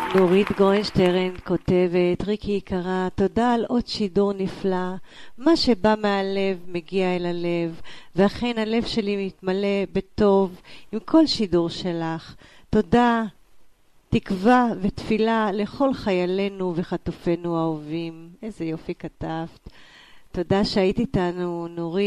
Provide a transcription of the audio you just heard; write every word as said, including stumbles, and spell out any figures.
נורית גורנשטרן כותבת, ריקי יקרה, תודה על עוד שידור נפלא. מה שבא מהלב מגיע אל הלב, ואכן הלב שלי מתמלא בטוב עם כל שידור שלך. תודה, תקווה ותפילה לכל חיילינו וחטופינו האהובים. איזה יופי כתבת. תודה שהיית איתנו, נורית.